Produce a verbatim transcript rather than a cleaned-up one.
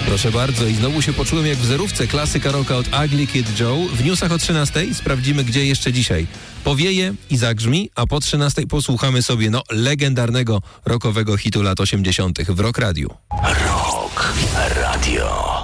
Proszę bardzo, i znowu się poczułem jak w zerówce. Klasyka rocka od Ugly Kid Joe. W newsach o trzynastej sprawdzimy, gdzie jeszcze dzisiaj powieje i zagrzmi, a po trzynastej posłuchamy sobie no legendarnego rockowego hitu lat osiemdziesiątych w Rock Radio. Rock Radio.